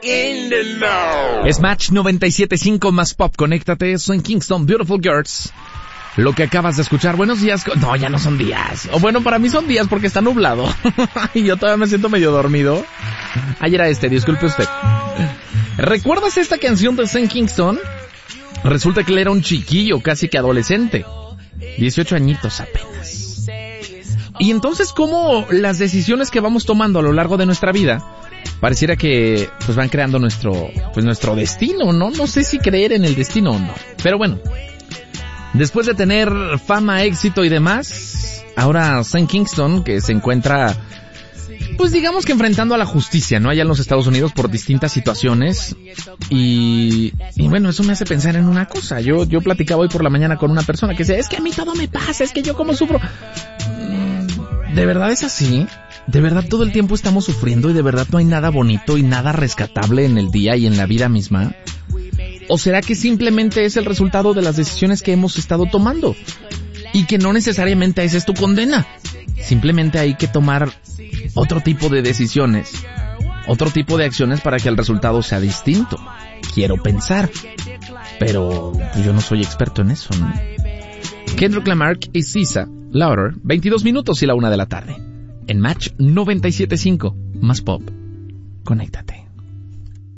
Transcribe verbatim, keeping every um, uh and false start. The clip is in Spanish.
in the know. Es Match noventa y siete punto cinco más pop. Conéctate, soy Kingston, Beautiful Girls. Lo que acabas de escuchar, buenos días. No, ya no son días. O bueno, para mí son días porque está nublado. Y yo todavía me siento medio dormido. Ayer era este, disculpe usted. ¿Recuerdas esta canción de Saint Kingston? Resulta que él era un chiquillo, casi que adolescente. dieciocho añitos apenas. Y entonces, ¿cómo las decisiones que vamos tomando a lo largo de nuestra vida pareciera que pues van creando nuestro pues nuestro destino, ¿no? No sé si creer en el destino o no. Pero bueno, después de tener fama, éxito y demás, ahora Saint Kingston, que se encuentra pues digamos que enfrentando a la justicia, ¿no? Allá en los Estados Unidos por distintas situaciones. Y, y bueno, eso me hace pensar en una cosa. Yo, yo platicaba hoy por la mañana con una persona que decía, es que a mí todo me pasa, es que yo como sufro. ¿De verdad es así? ¿De verdad todo el tiempo estamos sufriendo y de verdad no hay nada bonito y nada rescatable en el día y en la vida misma? ¿O será que simplemente es el resultado de las decisiones que hemos estado tomando? Y que no necesariamente esa es tu condena. Simplemente hay que tomar otro tipo de decisiones, otro tipo de acciones para que el resultado sea distinto. Quiero pensar, pero yo no soy experto en eso, ¿no? Kendrick Lamar y S Z A, Louder, veintidós minutos y la una de la tarde. En Match noventa y siete punto cinco, más pop. Conéctate.